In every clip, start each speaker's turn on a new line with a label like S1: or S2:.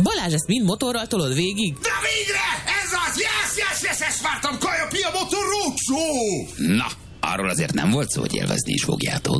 S1: Balázs, ezt mind motorral tolod végig?
S2: De végre! Ez az! Yes, ezt vártam! Kaja-Pia Motor Roadshow!
S3: Na, arról azért nem volt szó, hogy élvezni is fogjátok.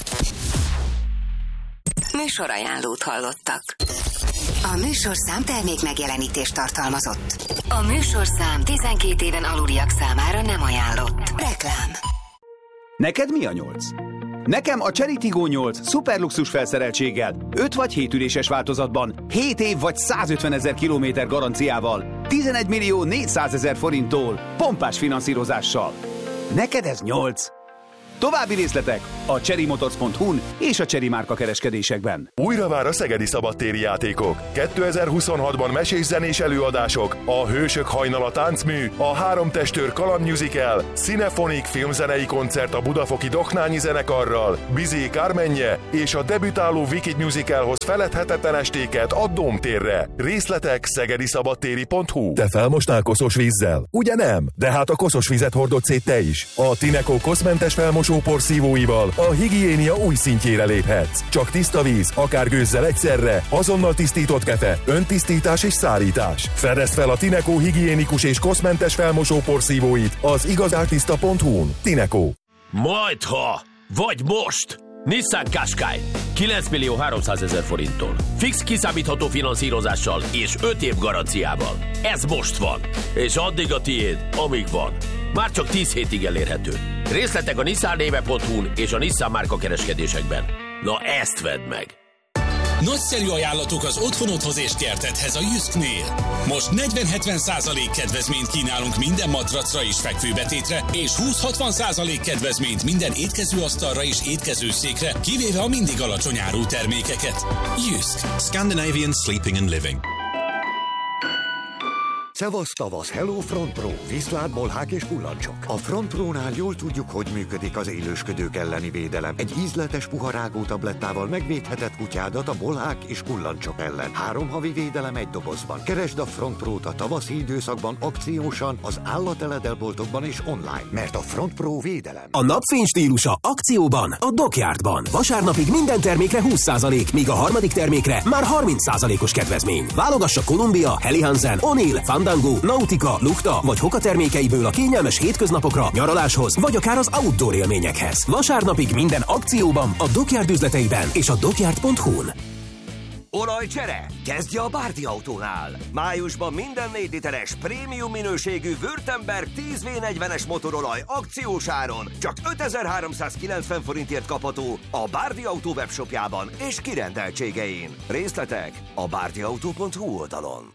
S4: Műsorajánlót hallottak. A műsorszám termék megjelenítést tartalmazott. A műsorszám 12 éven aluliak számára nem ajánlott. Reklám.
S5: Neked mi a 8? Nekem a Chery Tiggo 8 szuperluxus felszereltséggel, 5 vagy 7 üléses változatban, 7 év vagy 150 000 kilométer garanciával, 11 millió 400 000 forinttól, pompás finanszírozással. Neked ez 8? További részletek a cherrymotors.hu-n és a Chery márka kereskedésekben.
S6: Újra vár a szegedi szabadtéri játékok. 2026-ban mesés-zenés előadások, a Hősök hajnala táncmű, a Három testőr kalandmusical, Cinephonic filmzenei koncert a budafoki Doknányi zenekarral, Bizé Kármenje és a debütáló Wicked musicalhoz feledhetetlen estéket a Dómtérre. Részletek szegediszabadtéri.hu. Te felmostál koszos vízzel? Ugye nem? De hát a koszos vizet hordod szét te is. A Tineco koszmentes felmosópor szívóival a higiénia új szintjére léphetsz. Csak tiszta víz, akár gőzzel egyszerre, azonnal tisztított kefe, öntisztítás és szárítás. Fedezd fel a Tineco higiénikus és koszmentes felmosópor szívóit az igazártiszta.hu-n. Tineco.
S7: Majdha, vagy most! Nissan Qashqai 9 millió 300 000 forinttól. Fix kiszámítható finanszírozással és 5 év garanciával. Ez most van. És addig a tiéd, amíg van. Már csak 10 hétig elérhető. Részletek a nissannéve.hu-n és a Nissan márka kereskedésekben. Na ezt vedd meg!
S8: Nagyszerű ajánlatok az otthonodhoz és kertedhez a Jysknél. Most 40-70% kedvezményt kínálunk minden matracra és fekvőbetétre, és 20-60% kedvezményt minden étkezőasztalra és étkezőszékre, kivéve a mindig alacsony árú termékeket. Jysk.
S9: Scandinavian Sleeping and Living.
S10: Szevasz tavasz, hello Front Pro, viszlát, bolhák és kullancsok. A Front Pro-nál jól tudjuk, hogy működik az élősködők elleni védelem. Egy ízletes puha rágó tablettával megvédheted kutyádat a bolhák és kullancsok ellen. 3 havi védelem egy dobozban. Keresd a Front Pro-t a tavaszi időszakban akciósan, az állateledelboltokban és online, mert a Front Pro védelem.
S11: A napfény stílusa akcióban a Dockyardban. Vasárnapig minden termékre 20%, míg a harmadik termékre már 30%-os kedvezmény. Válogassa Columbia, Helly Hansen, O'Neill, Fandango, Nautica, Lukta vagy Hoka termékeiből a kényelmes hétköznapokra, nyaraláshoz vagy akár az outdoor élményekhez. Vasárnapig minden akcióban a Dockyard üzleteiben és a dockyard.hu-n.
S12: Olajcsere? Kezdje a Bárdi Autónál! Májusban minden 4 literes prémium minőségű Württemberg 10V40-es motorolaj akciós áron csak 5390 forintért kapható a Bárdi Autó webshopjában és kirendeltségein. Részletek a bárdiautó.hu oldalon.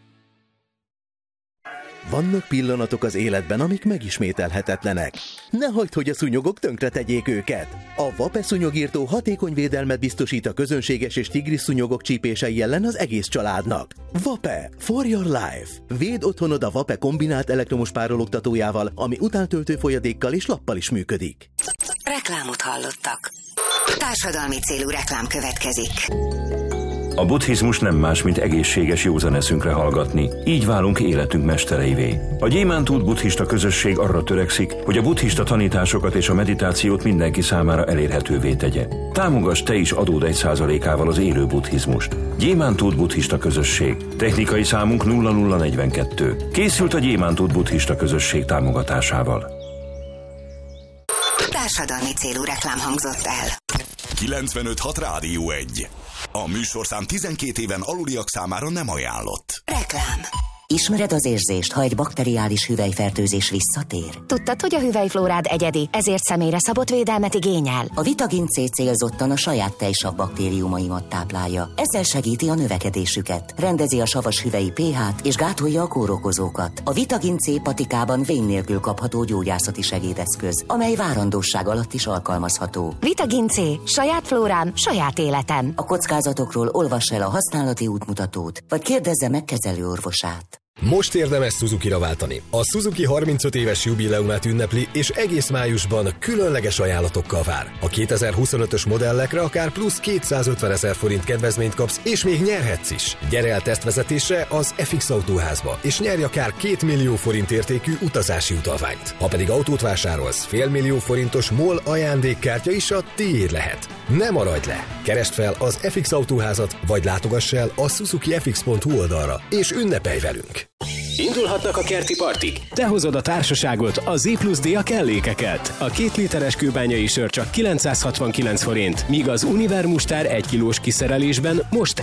S13: Vannak pillanatok az életben, amik megismételhetetlenek. Ne hagyd, hogy a szúnyogok tönkretegyék őket! A Vape szúnyogírtó hatékony védelmet biztosít a közönséges és tigris szúnyogok csípései ellen az egész családnak. Vape for your life! Védd otthonod a Vape kombinált elektromos párologtatójával, ami utántöltő folyadékkal és lappal is működik.
S4: Reklámot hallottak. Társadalmi célú reklám következik.
S14: A buddhizmus nem más, mint egészséges józan eszünkre hallgatni. Így válunk életünk mestereivé. A Gyémántút buddhista közösség arra törekszik, hogy a buddhista tanításokat és a meditációt mindenki számára elérhetővé tegye. Támogass te is adód 1%-ával az élő buddhizmust. Gyémántút buddhista közösség. Technikai számunk 0042. Készült a Gyémántút buddhista közösség támogatásával.
S4: Társadalmi célú reklám hangzott el.
S2: 95.6 Rádió 1. A műsorszám 12 éven aluliak számára nem ajánlott.
S4: Reklám.
S15: Ismered az érzést, ha egy bakteriális hüvelyfertőzés visszatér?
S16: Tudtad, hogy a hüvelyflórád egyedi, ezért személyre szabott védelmet igényel?
S15: A Vitagin C célzottan a saját tejsav baktériumaimat táplálja. Ezzel segíti a növekedésüket, rendezi a savas hüvelyi pH-t és gátolja a kórokozókat. A Vitagin C patikában vén nélkül kapható gyógyászati segédeszköz, amely várandóság alatt is alkalmazható.
S16: Vitagin C. Saját flórám, saját életem.
S15: A kockázatokról olvass el a használati útmutatót, vagy kérdezze meg kezelőorvosát.
S17: Most érdemes Suzuki-ra váltani. A Suzuki 35 éves jubileumát ünnepli, és egész májusban különleges ajánlatokkal vár. A 2025-ös modellekre akár plusz 250 000 forint kedvezményt kapsz, és még nyerhetsz is. Gyere el tesztvezetésre az FX Autóházba, és nyerj akár 2 millió forint értékű utazási utalványt. Ha pedig autót vásárolsz, 500 000 forintos MOL ajándékkártya is a tiéd lehet. Ne maradj le! Keresd fel az FX Autóházat, vagy látogass el a suzukifx.hu oldalra, és ünnepelj velünk!
S11: Indulhatnak a kerti partik. Te hozod a társaságot, a Z+D a kellékeket. A 2 literes kőbányai sör csak 969 forint, míg az Univer mustár 1 kilós kiszerelésben most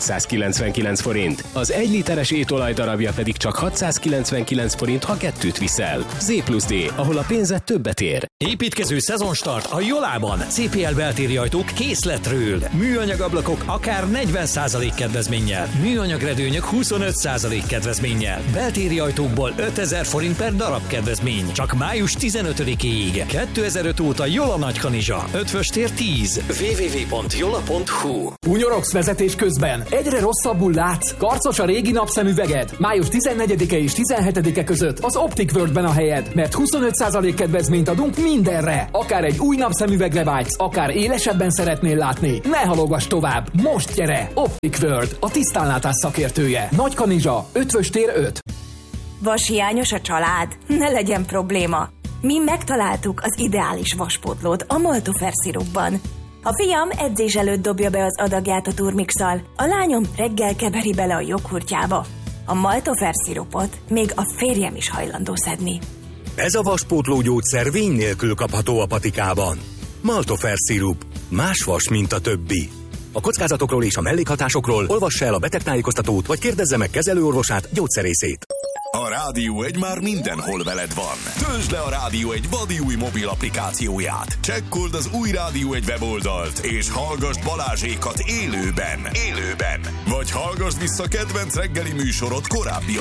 S11: 1199 forint. Az 1 literes étolaj darabja pedig csak 699 forint, ha 2-t viszel. Z+D, ahol a pénzed többet ér.
S18: Építkező szezonstart a Jolában. CPL beltéri ajtók készletről. Műanyag ablakok akár 40% kedvezménnyel. Műanyag redőnyök 25% kedvezménnyel. Beltéri ajtókból 5000 forint per darab kedvezmény. Csak május 15-ig. 2005 óta Jola Nagykanizsa. Ötvös tér 10. www.jola.hu.
S19: Unyorogsz vezetés közben. Egyre rosszabbul látsz. Karcos a régi napszemüveged. Május 14-e és 17-e között az Optic Worldben a helyed, mert 25% kedvezményt adunk mindenre. Akár egy új napszemüvegre vágysz, akár élesebben szeretnél látni. Ne halogass tovább. Most gyere! Optic World, a tisztánlátás szakértője. Nagykanizsa, Ötvös tér 5.
S20: Vashiányos a család? Ne legyen probléma. Mi megtaláltuk az ideális vaspótlót a Maltofer szirupban. A fiam edzés előtt dobja be az adagját a turmixal, a lányom reggel keveri bele a joghurtjába. A Maltofer szirupot még a férjem is hajlandó szedni.
S21: Ez a vaspótló gyógyszer vény nélkül kapható a patikában. Maltofer szirup. Más vas, mint a többi. A kockázatokról és a mellékhatásokról olvassa el a betegtájékoztatót, vagy kérdezze meg kezelőorvosát, gyógyszerészét.
S2: A Rádió 1 már mindenhol veled van. Töltsd le a Rádió 1 vadi új mobil applikációját. Csekkold az új Rádió 1 weboldalt, és hallgassd Balázsékat élőben. Vagy hallgassd vissza kedvenc reggeli műsorod korábbi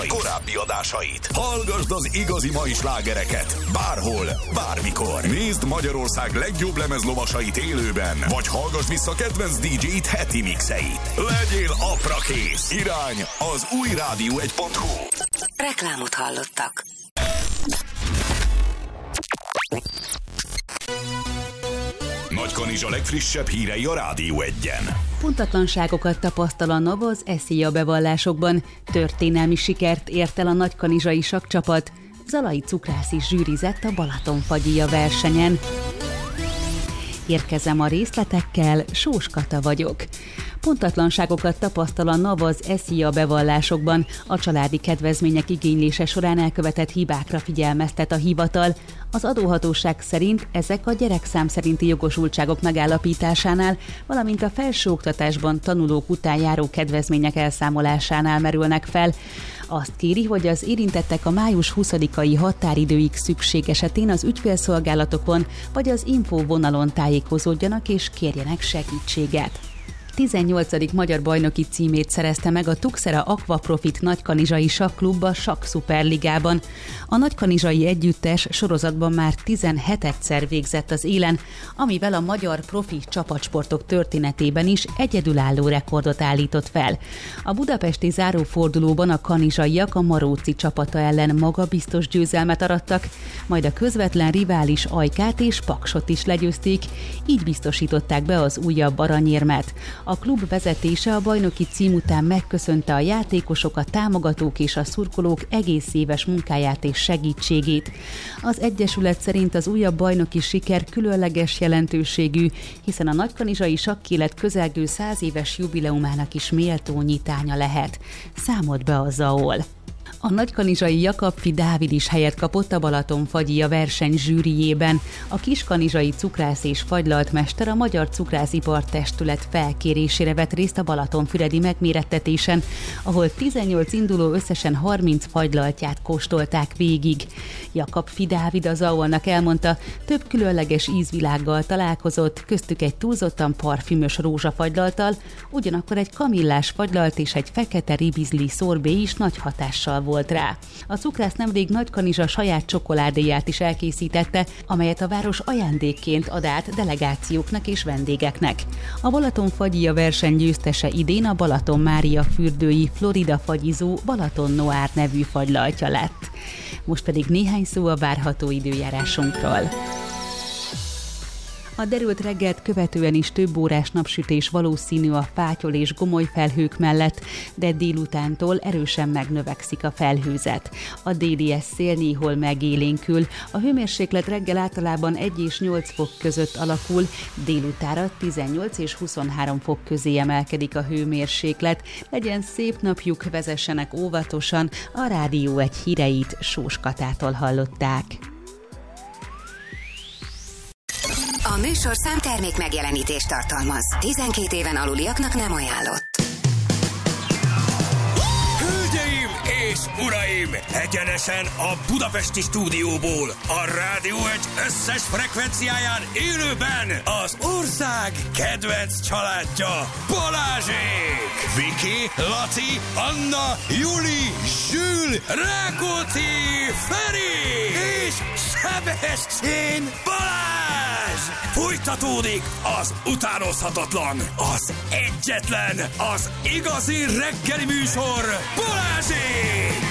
S2: adásait. Hallgassd az igazi mai slágereket. Bárhol, bármikor. Nézd Magyarország legjobb lemezlovasait élőben, vagy hallgassd vissza kedvenc DJ-t heti mixeit. Legyél aprakész. Irány az új rádió1.hu.
S4: Reklámot hallottak.
S2: Nagykanizsa legfrissebb hírei a Rádió 1-en.
S22: Pontatlanságokat tapasztal a NAV az SZIA bevallásokban. Történelmi sikert ért el a nagykanizsai sakkcsapat. Zalai Cukrász is zsűrizett a Balatonfagyija versenyen. Érkezem a részletekkel, Sós Kata vagyok. Pontatlanságokat tapasztal a NAV az SZIA bevallásokban. A családi kedvezmények igénylése során elkövetett hibákra figyelmeztet a hivatal. Az adóhatóság szerint ezek a gyerekszám szerinti jogosultságok megállapításánál, valamint a felsőoktatásban tanulók után járó kedvezmények elszámolásánál merülnek fel. Azt kéri, hogy az érintettek a május 20-ai határidőig szükség esetén az ügyfélszolgálatokon vagy az infóvonalon tájékozódjanak és kérjenek segítséget. 18. magyar bajnoki címét szerezte meg a Tuxera Aquaprofit Nagykanizsai Sakklub a Sakk Szuperligában. A nagykanizsai együttes sorozatban már 17-szer végzett az élen, amivel a magyar profi csapatsportok történetében is egyedülálló rekordot állított fel. A budapesti zárófordulóban a kanizsaiak a Maróci csapata ellen magabiztos győzelmet arattak, majd a közvetlen rivális Ajkát és Paksot is legyőzték, így biztosították be az újabb aranyérmet. A klub vezetése a bajnoki cím után megköszönte a játékosok, a támogatók és a szurkolók egész éves munkáját és segítségét. Az egyesület szerint az újabb bajnoki siker különleges jelentőségű, hiszen a nagykanizsai sakkélet közelgő 100 éves jubileumának is méltó nyitánya lehet. Számolt be a ZAOL. A nagykanizsai Jakabfi Dávid is helyet kapott a Balatonfagyija verseny zsűrijében. A kiskanizsai cukrász és fagylaltmester a Magyar Cukrászipar Testület felkérésére vett részt a balatonfüredi megmérettetésen, ahol 18 induló összesen 30 fagylaltját kóstolták végig. Jakabfi Dávid az AOL-nak elmondta, több különleges ízvilággal találkozott, köztük egy túlzottan parfümös rózsafagylallttal, ugyanakkor egy kamillás fagylalt és egy fekete ribizli szorbé is nagy hatással volt volt rá. A cukrász nemrég Nagykanizsa saját csokoládéját is elkészítette, amelyet a város ajándékként ad át delegációknak és vendégeknek. A Balaton fagyia verseny győztese idén a Balaton Mária fürdői Florida fagyizó Balaton Noir nevű fagylajtja lett. Most pedig néhány szó a várható időjárásunkról. A derült reggelt követően is több órás napsütés valószínű a fátyol és gomoly felhők mellett, de délutántól erősen megnövekszik a felhőzet. A délies szél néhol megélénkül, a hőmérséklet reggel általában 1 és 8 fok között alakul, délutára 18 és 23 fok közé emelkedik a hőmérséklet. Legyen szép napjuk, vezessenek óvatosan, a Rádió 1 híreit Sós Katától hallották.
S4: A műsorszám termék megjelenítést tartalmaz. 12 éven aluliaknak nem ajánlott.
S1: Hölgyeim és uraim! Egyenesen a budapesti stúdióból, a Rádió 1 összes frekvenciáján élőben az ország kedvenc családja, Balázsék! Viki, Laci, Anna, Juli, Zsül, Rákóczi, Feri és Sebestyén Balázs! Folytatódik az utánozhatatlan, az egyetlen, az igazi reggeli műsor, Balázsék!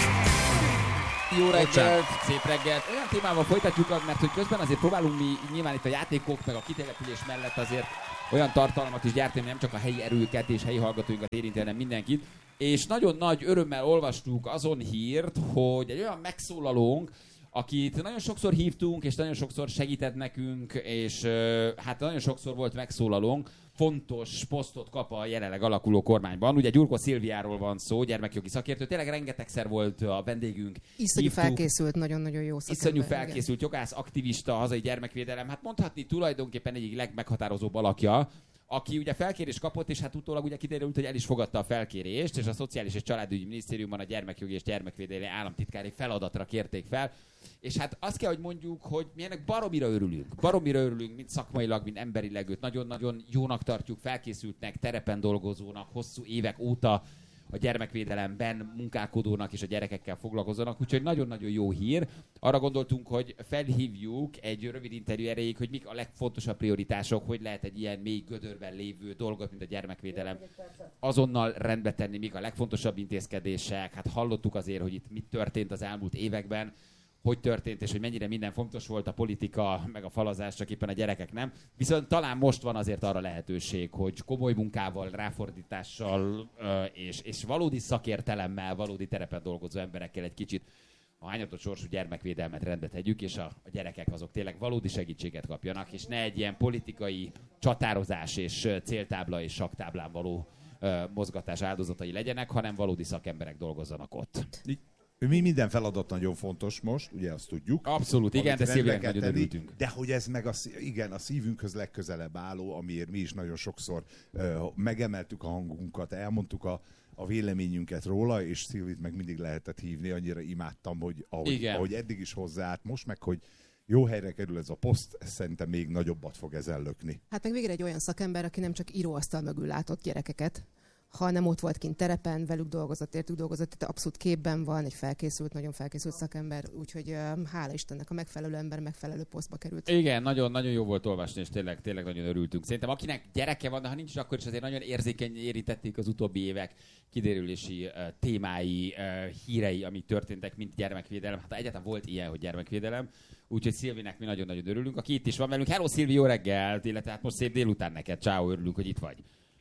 S3: Jó reggelt, szép reggelt. Olyan témával folytatjuk, mert hogy közben azért próbálunk mi nyilván itt a játékok, meg a kitelepülés mellett azért olyan tartalmat is gyártani, nem csak a helyi erőket és helyi hallgatóinkat érinti, hanem mindenkit. És nagyon nagy örömmel olvastuk azon hírt, hogy egy olyan megszólalónk, akit nagyon sokszor hívtunk, és nagyon sokszor segített nekünk, és hát nagyon sokszor volt megszólalónk, fontos posztot kap a jelenleg alakuló kormányban. Ugye Gyurkó Szilviáról van szó, gyermekjogi szakértő, tényleg rengetegszer volt a vendégünk.
S23: Iszonyú felkészült, nagyon-nagyon jó szakember.
S3: Iszonyú felkészült, jogász, aktivista, hazai gyermekvédelem, hát mondhatni tulajdonképpen egyik legmeghatározóbb alakja, aki ugye felkérést kapott, és hát utólag ugye kiderült, hogy el is fogadta a felkérést, és a Szociális és Családügyi Minisztériumban a gyermekjogi és gyermekvédelmi államtitkári feladatra kérték fel. És hát azt kell, hogy mondjuk, hogy mi ennek baromira örülünk, mind szakmailag, mind emberileg őt nagyon-nagyon jónak tartjuk, felkészültnek, terepen dolgozónak, hosszú évek óta a gyermekvédelemben munkálkodónak és a gyerekekkel foglalkozónak, úgyhogy nagyon-nagyon jó hír. Arra gondoltunk, hogy felhívjuk egy rövid interjú erejéig, hogy mik a legfontosabb prioritások, hogy lehet egy ilyen mély gödörben lévő dolgot, mint a gyermekvédelem, azonnal rendbe tenni, mik a legfontosabb intézkedések. Hát hallottuk azért, hogy itt mit történt az elmúlt években, hogy történt, és hogy mennyire minden fontos volt, a politika, meg a falazás, csak éppen a gyerekek nem. Viszont talán most van azért arra lehetőség, hogy komoly munkával, ráfordítással és valódi szakértelemmel, valódi terepen dolgozó emberekkel egy kicsit a hányatott sorsú gyermekvédelmet rendbe tegyük, és a gyerekek azok tényleg valódi segítséget kapjanak, és ne egy ilyen politikai csatározás és céltábla és saktáblán való mozgatás áldozatai legyenek, hanem valódi szakemberek dolgozzanak ott.
S24: Minden feladat nagyon fontos most, ugye azt tudjuk.
S3: Abszolút, igen, de Szilviának nagyon örültünk.
S24: De hogy ez meg a szívünkhöz legközelebb álló, amiért mi is nagyon sokszor megemeltük a hangunkat, elmondtuk a véleményünket róla, és Szilvit meg mindig lehetett hívni, annyira imádtam, hogy ahogy eddig is hozzáállt, most meg, hogy jó helyre kerül ez a poszt, szerintem még nagyobbat fog ezzel lökni.
S23: Hát meg végre egy olyan szakember, aki nem csak íróasztal mögül látott gyerekeket, hanem ott volt kint terepen, velük dolgozott, értük dolgozott, tehát abszolút képben van, egy felkészült, nagyon felkészült szakember, úgyhogy hála Istennek a megfelelő ember megfelelő posztba került.
S3: Igen, nagyon jó volt olvasni, és tényleg nagyon örültünk. Szerintem akinek gyereke van, de ha nincs, akkor is azért nagyon érzékeny érintették az utóbbi évek kiderülési témái, hírei, amik történtek, mint gyermekvédelem. Hát egyáltalán volt ilyen, hogy gyermekvédelem, úgyhogy Szilvinek mi nagyon-nagyon örülünk. Aki itt is van velünk, hello Szilvi, jó reggelt, illetve hát most szép délután neked, ciao, örülünk, hogy itt vagy.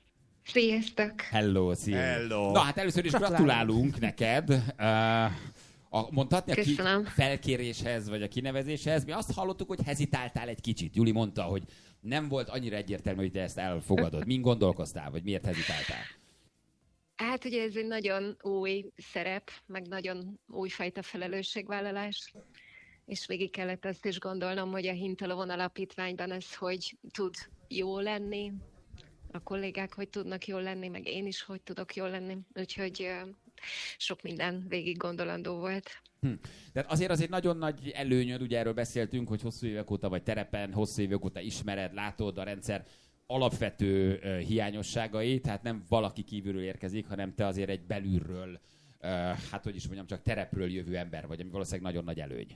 S25: Sziasztok!
S3: Hello, Szilvi!
S24: Hello!
S3: Na hát először is gratulálunk neked. Mondhatni a felkéréshez, vagy a kinevezéshez. Mi azt hallottuk, hogy hezitáltál egy kicsit. Juli mondta, hogy nem volt annyira egyértelmű, hogy te ezt elfogadod. Min gondolkoztál, vagy miért hezitáltál?
S25: Hát ugye ez egy nagyon új szerep, meg nagyon újfajta felelősségvállalás. És végig kellett azt is gondolnom, hogy a Hintalovon Alapítványban ez hogy tud jó lenni, a kollégák hogy tudnak jól lenni, meg én is hogy tudok jól lenni. Úgyhogy sok minden végig gondolandó volt.
S3: De azért nagyon nagy előnyöd, ugye erről beszéltünk, hogy hosszú évek óta vagy terepen, hosszú évek óta ismered, látod a rendszer alapvető hiányosságait, tehát nem valaki kívülről érkezik, hanem te azért egy belülről hát hogy is mondjam, csak terepről jövő ember vagy, ami valószínűleg nagyon nagy előny.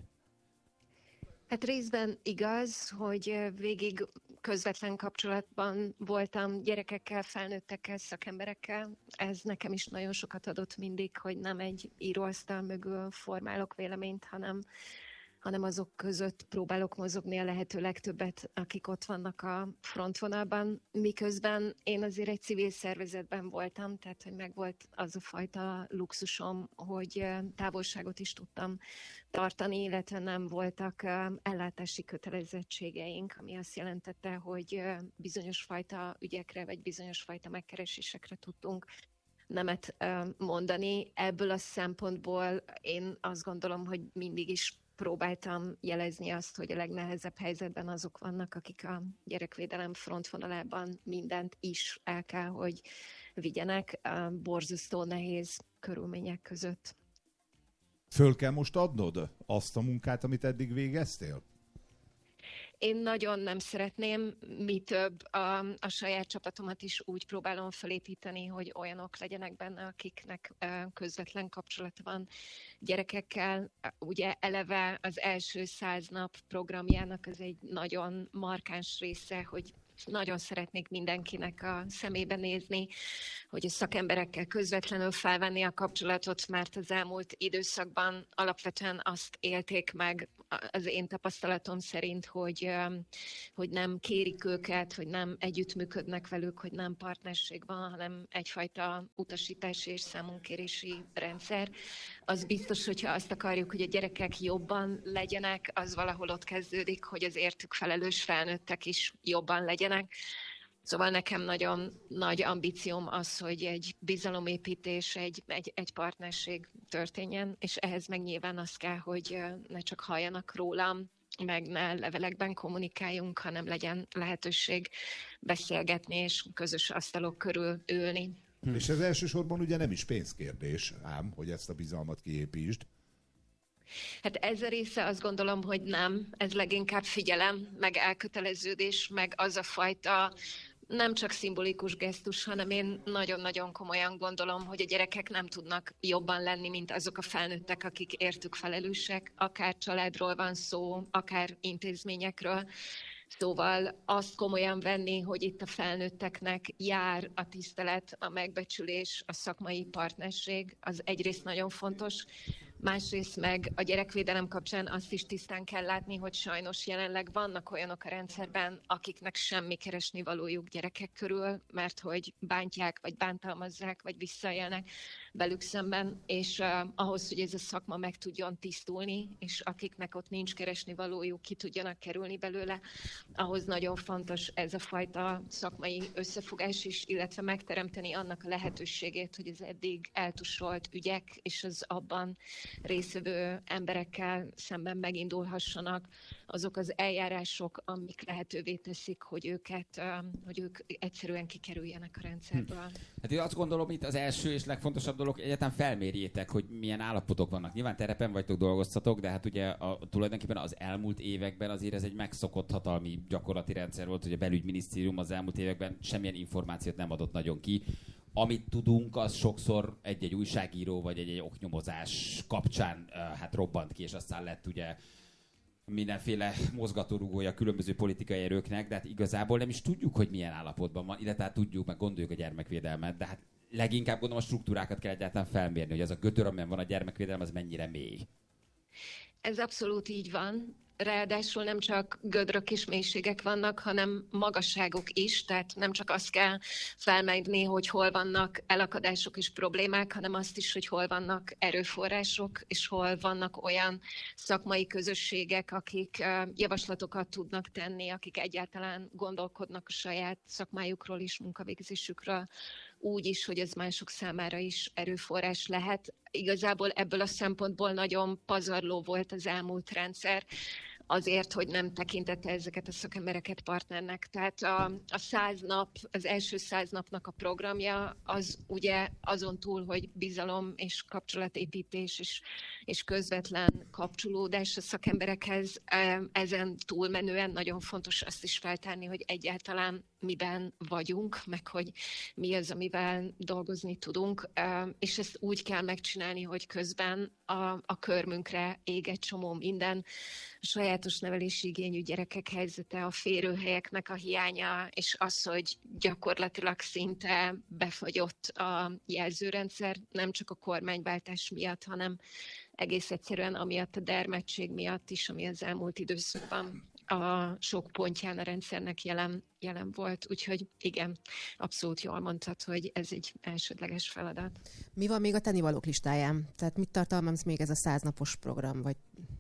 S25: Hát részben igaz, hogy végig közvetlen kapcsolatban voltam gyerekekkel, felnőttekkel, szakemberekkel. Ez nekem is nagyon sokat adott mindig, hogy nem egy íróasztal mögül formálok véleményt, hanem azok között próbálok mozogni a lehető legtöbbet, akik ott vannak a frontvonalban, miközben én azért egy civil szervezetben voltam, tehát hogy megvolt az a fajta luxusom, hogy távolságot is tudtam tartani, illetve nem voltak ellátási kötelezettségeink, ami azt jelentette, hogy bizonyos fajta ügyekre, vagy bizonyos fajta megkeresésekre tudtunk nemet mondani. Ebből a szempontból én azt gondolom, hogy mindig is próbáltam jelezni azt, hogy a legnehezebb helyzetben azok vannak, akik a gyerekvédelem frontvonalában mindent is el kell, hogy vigyenek borzasztó nehéz körülmények között.
S24: Föl kell most adnod azt a munkát, amit eddig végeztél?
S25: Én nagyon nem szeretném, mi több a saját csapatomat is úgy próbálom felépíteni, hogy olyanok legyenek benne, akiknek közvetlen kapcsolata van gyerekekkel. Ugye eleve az első 100 nap programjának az egy nagyon markáns része, hogy nagyon szeretnék mindenkinek a szemébe nézni, hogy a szakemberekkel közvetlenül felvenni a kapcsolatot, mert az elmúlt időszakban alapvetően azt élték meg az én tapasztalatom szerint, hogy nem kérik őket, hogy nem együttműködnek velük, hogy nem partnerség van, hanem egyfajta utasítási és számonkérési rendszer. Az biztos, hogyha azt akarjuk, hogy a gyerekek jobban legyenek, az valahol ott kezdődik, hogy az értük felelős felnőttek is jobban legyenek. Szóval nekem nagyon nagy ambícióm az, hogy egy bizalomépítés, egy partnerség történjen, és ehhez meg nyilván az kell, hogy ne csak halljanak rólam, meg ne levelekben kommunikáljunk, hanem legyen lehetőség beszélgetni és közös asztalok körül ülni.
S24: És ez elsősorban ugye nem is pénzkérdés, ám, hogy ezt a bizalmat kiépítsd.
S25: Hát ez a része azt gondolom, hogy nem. Ez leginkább figyelem, meg elköteleződés, meg az a fajta nem csak szimbolikus gesztus, hanem én nagyon-nagyon komolyan gondolom, hogy a gyerekek nem tudnak jobban lenni, mint azok a felnőttek, akik értük felelősek, akár családról van szó, akár intézményekről. Szóval azt komolyan venni, hogy itt a felnőtteknek jár a tisztelet, a megbecsülés, a szakmai partnerség, az egyrészt nagyon fontos, másrészt meg a gyerekvédelem kapcsán azt is tisztán kell látni, hogy sajnos jelenleg vannak olyanok a rendszerben, akiknek semmi keresnivalójuk gyerekek körül, mert hogy bántják, vagy bántalmazzák, vagy visszaélnek velük szemben, és ahhoz, hogy ez a szakma meg tudjon tisztulni, és akiknek ott nincs keresnivalójuk, ki tudjanak kerülni belőle, ahhoz nagyon fontos ez a fajta szakmai összefogás is, illetve megteremteni annak a lehetőségét, hogy az eddig eltusolt ügyek és az abban részvevő emberekkel szemben megindulhassanak azok az eljárások, amik lehetővé teszik, hogy ők egyszerűen kikerüljenek a rendszerből.
S3: Hát én azt gondolom, itt az első és legfontosabb dolog, egyáltalán felmérjétek, hogy milyen állapotok vannak. Nyilván terepen vagytok, dolgoztatok, de hát ugye tulajdonképpen az elmúlt években azért ez egy megszokott hatalmi gyakorlati rendszer volt, hogy a belügyminisztérium az elmúlt években semmilyen információt nem adott nagyon ki. Amit tudunk, az sokszor egy-egy újságíró vagy egy-egy oknyomozás kapcsán hát robbant ki, és aztán lett ugye mindenféle mozgatórugója különböző politikai erőknek, de hát igazából nem is tudjuk, hogy milyen állapotban van, illetve hát tudjuk, meg gondoljuk a gyermekvédelmet, de hát leginkább gondolom a struktúrákat kell egyáltalán felmérni, hogy az a gödör, amiben van a gyermekvédelem, az mennyire mély.
S25: Ez abszolút így van. Ráadásul nem csak gödrök és mélységek vannak, hanem magasságok is, tehát nem csak azt kell felmérni, hogy hol vannak elakadások és problémák, hanem azt is, hogy hol vannak erőforrások, és hol vannak olyan szakmai közösségek, akik javaslatokat tudnak tenni, akik egyáltalán gondolkodnak a saját szakmájukról és munkavégzésükről, úgy is, hogy ez mások számára is erőforrás lehet. Igazából ebből a szempontból nagyon pazarló volt az elmúlt rendszer. azért, hogy nem tekintette ezeket a szakembereket partnernek. Tehát a 100 nap, az első 100 napnak a programja, az ugye azon túl, hogy bizalom és kapcsolatépítés és közvetlen kapcsolódás a szakemberekhez, ezen túlmenően nagyon fontos azt is feltárni, hogy egyáltalán miben vagyunk, meg hogy mi az, amivel dolgozni tudunk, és ezt úgy kell megcsinálni, hogy közben a körmünkre ég egy csomó minden, a sajátos nevelési igényű gyerekek helyzete, a férőhelyeknek a hiánya, és az, hogy gyakorlatilag szinte befagyott a jelzőrendszer, nem csak a kormányváltás miatt, hanem egész egyszerűen amiatt a dermedtség miatt is, ami az elmúlt időszakban a sok pontján a rendszernek jelen volt. Úgyhogy igen, abszolút jól mondtad, hogy ez egy elsődleges feladat.
S23: Mi van még a tennivalók listáján? Tehát mit tartalmaz még ez a 100 napos program, vagy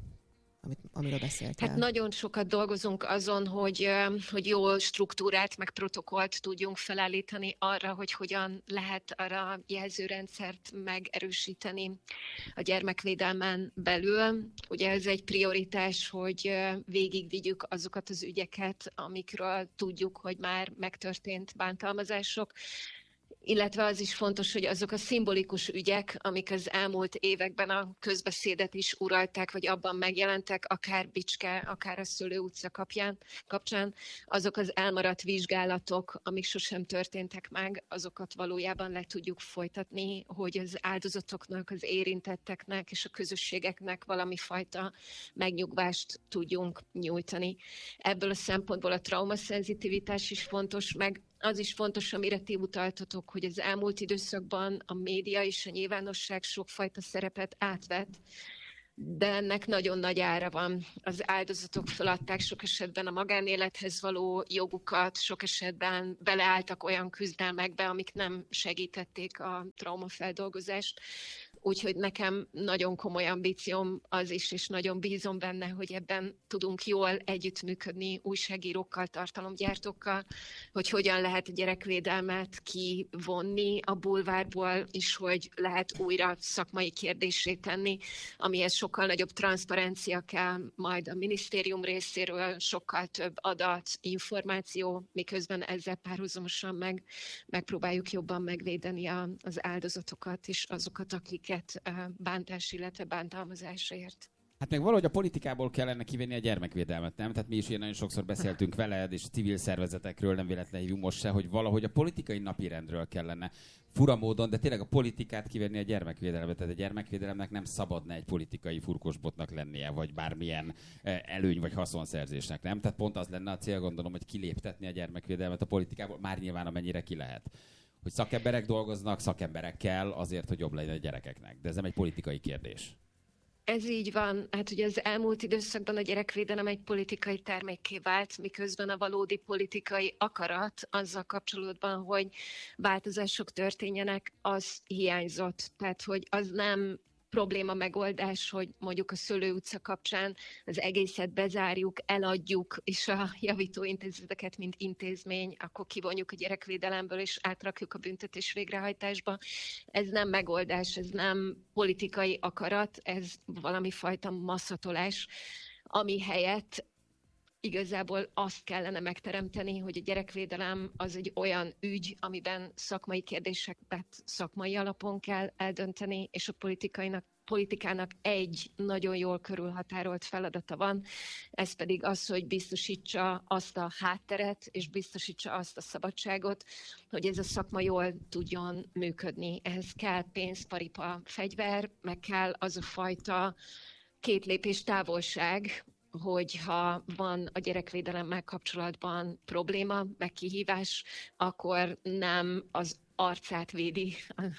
S23: amiről beszéltél?
S25: Hát nagyon sokat dolgozunk azon, hogy jó struktúrát, meg protokollt tudjunk felállítani arra, hogy hogyan lehet arra a jelzőrendszert megerősíteni a gyermekvédelmen belül. Ugye ez egy prioritás, hogy végigvigyük azokat az ügyeket, amikről tudjuk, hogy már megtörtént bántalmazások, illetve az is fontos, hogy azok a szimbolikus ügyek, amik az elmúlt években a közbeszédet is uralták, vagy abban megjelentek, akár Bicske, akár a Szőlő utca kapcsán, azok az elmaradt vizsgálatok, amik sosem történtek meg, azokat valójában le tudjuk folytatni, hogy az áldozatoknak, az érintetteknek és a közösségeknek valami fajta megnyugvást tudjunk nyújtani. Ebből a szempontból a traumaszenzitivitás is fontos, meg az is fontos, amire ti utaltatok, hogy az elmúlt időszakban a média és a nyilvánosság sokfajta szerepet átvett, de ennek nagyon nagy ára van. Az áldozatok feladták sok esetben a magánélethez való jogukat, sok esetben beleálltak olyan küzdelmekbe, amik nem segítették a traumafeldolgozást. Úgyhogy nekem nagyon komoly ambícióm az is, és nagyon bízom benne, hogy ebben tudunk jól együttműködni újságírókkal, tartalomgyártókkal, hogy hogyan lehet a gyerekvédelmet kivonni a bulvárból, és hogy lehet újra szakmai kérdéssé tenni, amihez sokkal nagyobb transzparencia kell majd a minisztérium részéről, sokkal több adat, információ, miközben ezzel párhuzamosan megpróbáljuk jobban megvédeni az áldozatokat és azokat, akiket bántás, illetve bántalmazásért.
S3: Hát meg valahogy a politikából kellene kivenni a gyermekvédelmet, nem? Tehát mi is ilyen nagyon sokszor beszéltünk veled, és civil szervezetekről, nem véletlenül hívjuk most se, hogy valahogy a politikai napirendről kellene fura módon, de tényleg a politikát kivenni a gyermekvédelembe. Tehát a gyermekvédelemnek nem szabadna egy politikai furkosbotnak lennie, vagy bármilyen előny vagy haszonszerzésnek, nem? Tehát pont az lenne a cél, gondolom, hogy kiléptetni a gyermekvédelmet a politikából, már nyilván amennyire ki lehet. Hogy szakemberek dolgoznak szakemberekkel azért, hogy jobb legyen a gyerekeknek. De ez nem egy politikai kérdés.
S25: Ez így van. Hát ugye az elmúlt időszakban a gyerekvédelem egy politikai termékké vált, miközben a valódi politikai akarat azzal kapcsolatban, hogy változások történjenek, az hiányzott. Tehát, hogy az nem probléma megoldás, hogy mondjuk a Szőlő utca kapcsán az egészet bezárjuk, eladjuk, és a javítóintézeteket, mint intézmény, akkor kivonjuk a gyerekvédelemből, és átrakjuk a büntetés végrehajtásba. Ez nem megoldás, ez nem politikai akarat, ez valami fajta masszatolás, ami helyett igazából azt kellene megteremteni, hogy a gyerekvédelem az egy olyan ügy, amiben szakmai kérdéseket szakmai alapon kell eldönteni, és a politikának egy nagyon jól körülhatárolt feladata van, ez pedig az, hogy biztosítsa azt a hátteret, és biztosítsa azt a szabadságot, hogy ez a szakma jól tudjon működni. Ehhez kell pénz, paripa, fegyver, meg kell az a fajta 2 lépés távolság, hogyha van a gyerekvédelemmel kapcsolatban probléma, meg kihívás, akkor nem az arcát védi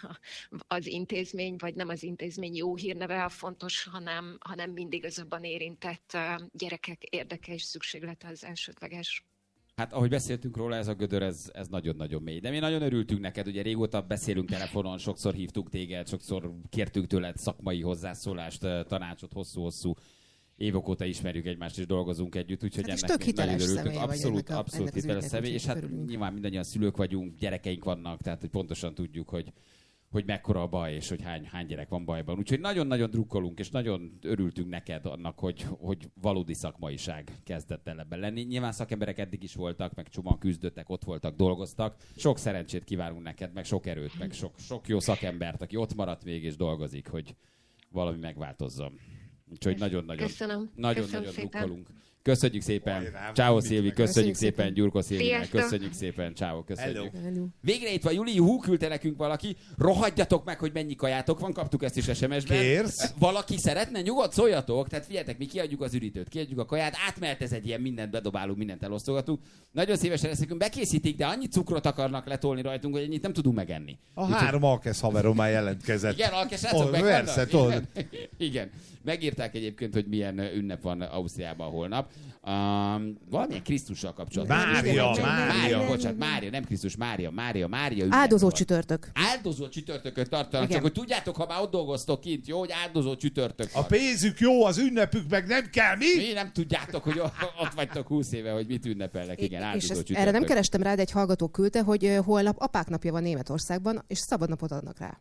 S25: az intézmény, vagy nem az intézmény jó hírneve a fontos, hanem mindig az abban érintett gyerekek érdeke és szükséglete az elsődleges.
S3: Hát ahogy beszéltünk róla, ez a gödör, ez nagyon-nagyon mély. De mi nagyon örültünk neked, ugye régóta beszélünk telefonon, sokszor hívtuk téged, sokszor kértünk tőled szakmai hozzászólást, tanácsot, hosszú-hosszú évek óta ismerjük egymást és dolgozunk együtt, úgyhogy
S23: hát
S3: ennek nagyon örültünk. Abszolút hiteles személy, és hát nyilván mindannyian szülők vagyunk, gyerekeink vannak, tehát hogy pontosan tudjuk, hogy hogy mekkora a baj, és hogy hány gyerek van bajban. Úgyhogy nagyon-nagyon drukkolunk, és nagyon örültünk neked annak, hogy valódi szakmaiság kezdett el ebben lenni. Nyilván szakemberek eddig is voltak, meg csomóan küzdöttek, ott voltak, dolgoztak. Sok szerencsét kívánunk neked, meg sok erőt, meg sok jó szakembert, aki ott maradt még és dolgozik, hogy valami megváltozzon. Úgyhogy nagyon-nagyon drukkolunk. Köszönjük szépen. Ciao Szilvi, köszönjük szépen Gyurko Szilvinek, köszönjük szépen. Ciao, köszönjük.
S23: Hello.
S3: Végre itt van Juli, küldte nekünk valaki. Rohadjatok meg, hogy mennyi kajátok van, kaptuk ezt is SMS-ben.
S24: Kérsz?
S3: Valaki szeretne, nyugodt szóljatok. Tehát figyeljetek, mi kiadjuk az üdítőt, kiadjuk a kaját, átmehet ez egy ilyen mindent bedobálunk, mindent elosztogatunk. Nagyon szívesen leszünk, bekészítik, de annyi cukrot akarnak letolni rajtunk, hogy ennyit nem tudunk megenni.
S24: A 3 Alkesz haverom már jelentkezett.
S3: Igen, Alkesz srácok megvannak. Igen. Megírták egyébként, hogy milyen ünnep van Ausztriában holnap. Valamilyen Krisztussal kapcsolatban. Mária, nem Krisztus, Mária.
S23: Áldozó csütörtök.
S3: Áldozó csütörtököt tartanak, csak hogy tudjátok, ha már ott dolgoztok kint, jó, hogy áldozó csütörtök van.
S24: A pénzük jó, az ünnepük meg nem kell, mi?
S3: Mi nem tudjátok, hogy ott vagytok 20 éve, hogy mit ünnepelnek. Igen, áldozó csütörtök.
S23: Erre nem kerestem rá, de egy hallgató küldte, hogy holnap apák napja van Németországban, és szabadnapot adnak rá.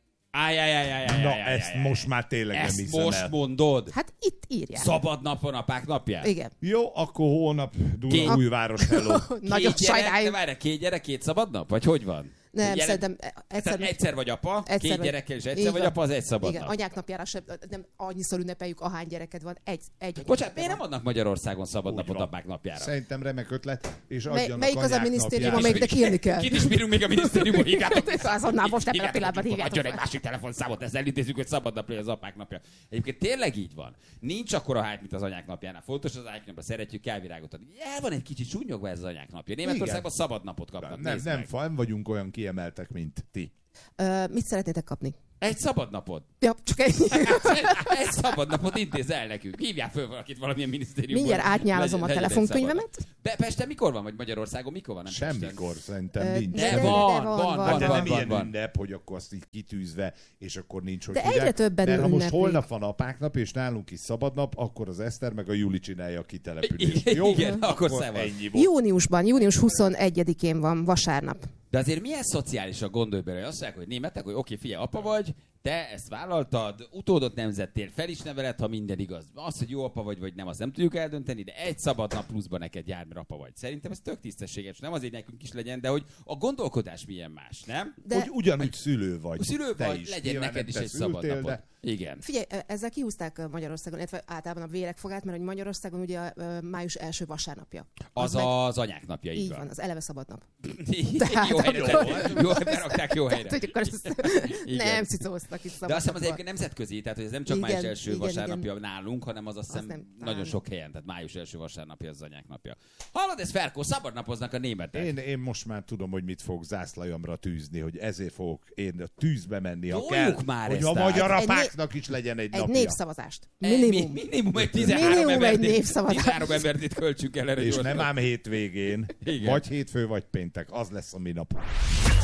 S24: Ezt most már tényleg nem hiszem el.
S3: Most mondod?
S23: Hát itt írják.
S3: Szabad nap van apák napján?
S23: Igen.
S24: Jó, akkor hónap Dunaújváros, hello.
S23: Nagyon sajnáljuk.
S3: Várj, 2 gyerek, 2 szabad nap? Vagy hogy van?
S23: Nem, szerintem
S3: egyszer vagy apa, 2 gyerekkel és egyszer vagy apa, az egy szabad
S23: igen,
S3: nap.
S23: anyák napjára sem, nem annyiszor ünnepeljük, ahány gyereked van, egy.
S3: Bocsánat, miért nem adnak Magyarországon szabad napot apák napjára?
S24: Szerintem remek ötlet, és adjanak
S23: melyik az a minisztérium, amelyiknek írni kell?
S3: Kit is bírunk még a minisztériumban, hívjátok.
S23: Azonnal most ebben a pillanatban hívjátok.
S3: Adjon egy másik telefonszámot, ezzel elintézzük, hogy szabad nap az apák napja. Egyébként tényleg így van. Nincs akkora hype, mint az anyák napjánál. Fontos az anyák napja, szeretjük elvirágot adni. El van egy kicsit súnyogva ez az anyák napja. Németországban szabad napot kapnak.
S24: Nem vagyunk olyan kiemeltek, mint ti.
S23: Mit szeretnétek kapni?
S3: Egy szabad napot.
S23: Ja, csak egy.
S3: Egy szabad napot intéz el nekünk. Hívják föl valakit valamilyen minisztériumból.
S23: Mindjárt átnyálazom a telefonkönyvemet.
S3: Pesten mikor van, vagy Magyarországon mikor van? Nem
S24: semmikor, szerintem nincs.
S3: De van.
S24: De nem ilyen ünnep, hogy akkor azt így kitűzve, és akkor nincs, hogy
S23: de egyre többen
S24: mert ha most holnap van apák nap, és nálunk is szabad nap, akkor az Eszter meg a Juli csinálja a kitelepülést. Jó?
S3: Igen, akkor
S24: ennyi
S23: volt. Június 21-én van, vasárnap.
S3: De azért milyen szociálisan gondolj bele, hogy azt mondják, hogy németek, hogy oké, figyelj, apa vagy, te ezt vállaltad, utódot nemzettél, fel is neveled, ha minden igaz. Az, hogy jó apa vagy nem, azt nem tudjuk eldönteni, de egy szabad nap pluszban neked jár, mert apa vagy. Szerintem ez tök tisztességes, nem azért nekünk is legyen, de hogy a gondolkodás milyen más, nem?
S24: De hogy ugyanúgy szülő vagy.
S3: Szülő vagy, legyen neked is egy szabad napod. De... Igen.
S23: Figyelj, ezzel kihúzták Magyarországon, illetve általában a véregfogát, mert hogy Magyarországon ugye május első vasárnapja.
S3: Az anyák napja,
S23: így van. Az eleve szabad nap.
S3: Jó, berakták jó helyre.
S23: Nem cicóztak itt szabad.
S3: De azt hiszem az egyébként nemzetközi, tehát hogy ez nem csak május első vasárnapja nálunk, hanem az azt hiszem nagyon sok helyen, tehát május első vasárnapja az anyák napja. Hallod, ez Ferkó, szabadnapoznak a németek.
S24: Én most már tudom, hogy mit fogok zászlajomra tűzni, hogy ezért fogok én a tűzbe menni, ha
S3: kell,
S24: hogy a magyar apáknak is legyen egy napja.
S23: Egy népszavazást.
S3: Minimum egy 13
S23: embert
S3: itt költsünk el erre.
S24: És nem ám hétvégén, vagy hétfő, vagy péntek, az lesz a mi napunk.